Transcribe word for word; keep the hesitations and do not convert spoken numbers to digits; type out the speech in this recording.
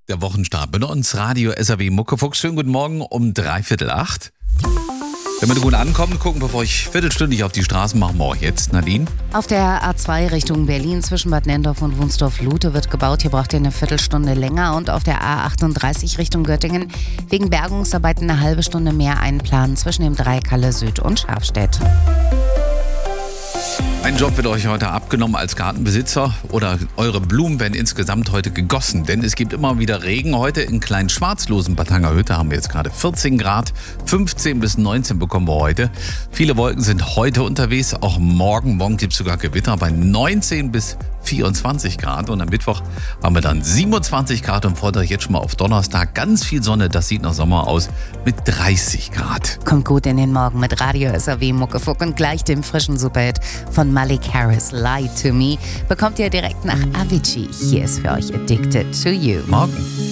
Der Wochenstart bei uns, Radio S R W Muckefuchs. Schönen guten Morgen um dreiviertel acht. Wenn wir gut ankommen, gucken, bevor ich viertelstündig auf die Straßen machen wir auch jetzt, Nadine. Auf der A zwei Richtung Berlin zwischen Bad Nenndorf und Wunsdorf-Lute wird gebaut. Hier braucht ihr eine Viertelstunde länger. Und auf der A achtunddreißig Richtung Göttingen wegen Bergungsarbeiten eine halbe Stunde mehr einplanen zwischen dem Dreieck Halle Süd und Schafstedt. Ein Job wird euch heute abgenommen als Gartenbesitzer oder eure Blumen werden insgesamt heute gegossen, denn es gibt immer wieder Regen. Heute in Klein-Schwarzlosen Bad Tangerhütte haben wir jetzt gerade vierzehn Grad, fünfzehn bis neunzehn bekommen wir heute. Viele Wolken sind heute unterwegs, auch morgen. Morgen gibt es sogar Gewitter bei neunzehn bis vierundzwanzig Grad und am Mittwoch haben wir dann siebenundzwanzig Grad und freut euch jetzt schon mal auf Donnerstag. Ganz viel Sonne, das sieht nach Sommer aus mit dreißig Grad. Kommt gut in den Morgen mit Radio S R W Muckefuck und gleich dem frischen Superhit von Malik Harris, Lie to Me, bekommt ihr direkt nach Avicii. Hier ist für euch Addicted to You. Morgen.